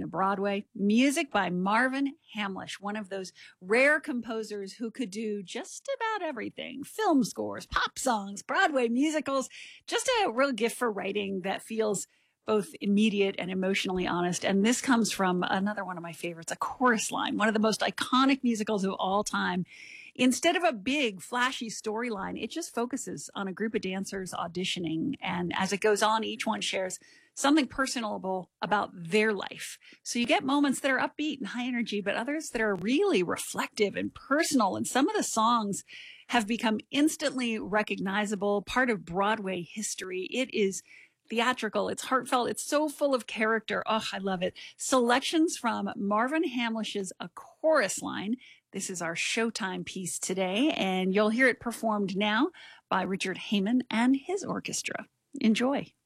into Broadway. Music by Marvin Hamlisch, one of those rare composers who could do just about everything. Film scores, pop songs, Broadway musicals, just a real gift for writing that feels both immediate and emotionally honest. And this comes from another one of my favorites, A Chorus Line, one of the most iconic musicals of all time. Instead of a big, flashy storyline, it just focuses on a group of dancers auditioning. And as it goes on, each one shares something personable about their life. So you get moments that are upbeat and high energy, but others that are really reflective and personal. And some of the songs have become instantly recognizable, part of Broadway history. It is theatrical, it's heartfelt, it's so full of character. Oh, I love it. Selections from Marvin Hamlisch's A Chorus Line. This is our Showtime piece today, and you'll hear it performed now by Richard Heyman and his orchestra. Enjoy.